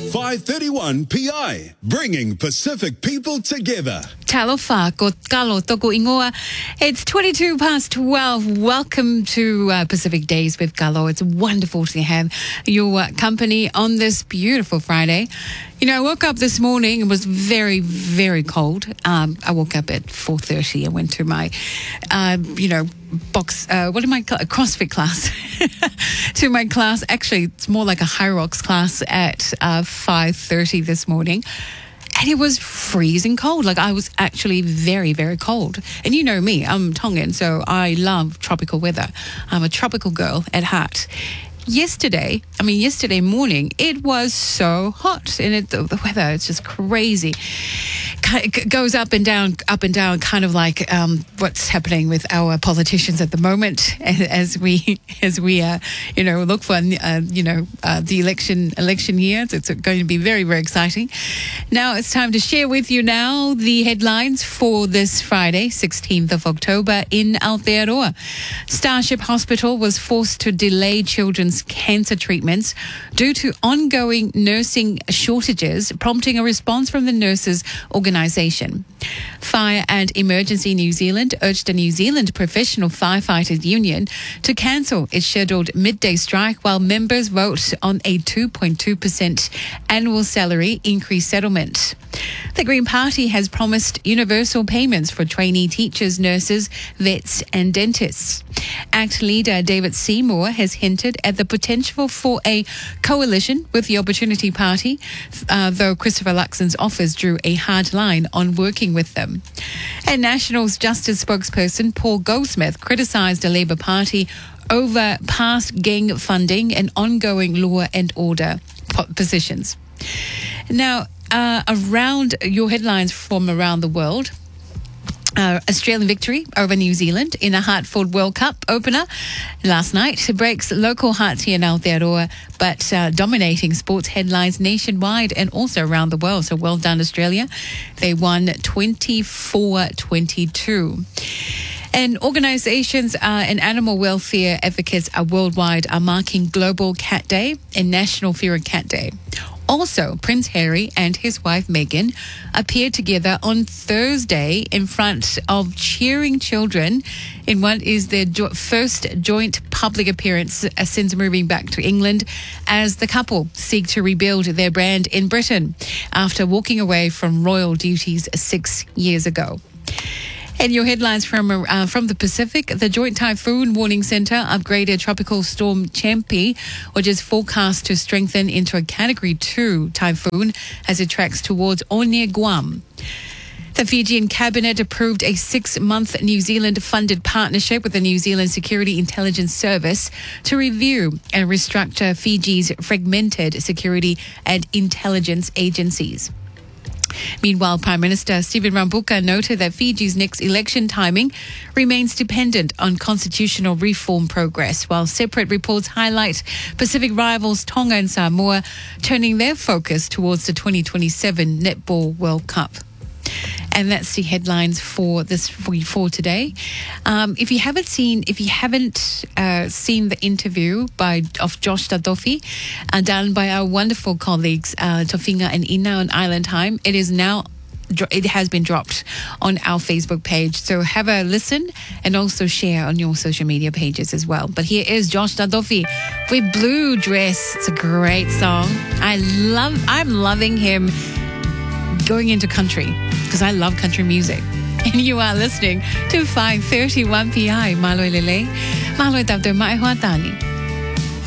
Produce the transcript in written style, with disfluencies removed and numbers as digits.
531 PI, bringing Pacific people together. Talofa ko kalo toko ingoa. It's 22 past 12. Welcome to Pacific Days with Kalo. It's wonderful to have your company on this beautiful Friday. You know, I woke up this morning. It was very, very cold. I woke up at 4:30. I went to my, CrossFit class. To my class. Actually, it's more like a high rocks class at 5:30 this morning. And it was freezing cold. Like, I was actually very, very cold. And you know me, I'm Tongan, so I love tropical weather. I'm a tropical girl at heart. Yesterday morning, it was so hot. And the weather, it's just crazy. It goes up and down, kind of like what's happening with our politicians at the moment as we look for the election year. So it's going to be very, very exciting. Now it's time to share with you now the headlines for this Friday, 16th of October in Aotearoa. Starship Hospital was forced to delay children's cancer treatments due to ongoing nursing shortages, prompting a response from the nurses' organisation. Fire and Emergency New Zealand urged the New Zealand Professional Firefighters Union to cancel its scheduled midday strike while members vote on a 2.2% annual salary increase settlement. The Green Party has promised universal payments for trainee teachers, nurses, vets and dentists. ACT leader David Seymour has hinted at the potential for a coalition with the Opportunity Party, though Christopher Luxon's office drew a hard line on working with them. And Nationals Justice spokesperson Paul Goldsmith criticised the Labour Party over past gang funding and ongoing law and order positions. Now, around your headlines from around the world. Australian victory over New Zealand in a Hartford World Cup opener last night breaks local hearts here in Aotearoa, but dominating sports headlines nationwide and also around the world. So well done, Australia. They won 24-22. And organisations and animal welfare advocates worldwide are marking Global Cat Day and National Feral Cat Day. Also, Prince Harry and his wife Meghan appeared together on Thursday in front of cheering children in what is their first joint public appearance since moving back to England, as the couple seek to rebuild their brand in Britain after walking away from royal duties 6 years ago. And your headlines from the Pacific. The Joint Typhoon Warning Centre upgraded Tropical Storm Champi, which is forecast to strengthen into a Category 2 typhoon as it tracks towards or near Guam. The Fijian Cabinet approved a 6-month New Zealand-funded partnership with the New Zealand Security Intelligence Service to review and restructure Fiji's fragmented security and intelligence agencies. Meanwhile, Prime Minister Stephen Rabuka noted that Fiji's next election timing remains dependent on constitutional reform progress, while separate reports highlight Pacific rivals Tonga and Samoa turning their focus towards the 2027 Netball World Cup. And that's the headlines for today. If you haven't seen the interview of Josh Tadofi, done by our wonderful colleagues Tofinga and Ina on Island Time, it has been dropped on our Facebook page. So have a listen and also share on your social media pages as well. But here is Josh Tadofi with Blue Dress. It's a great song. I'm loving him going into country because I love country music. And you are listening to 531 PI. Maloi Lele. Maloi Tabdo Mai Huatani.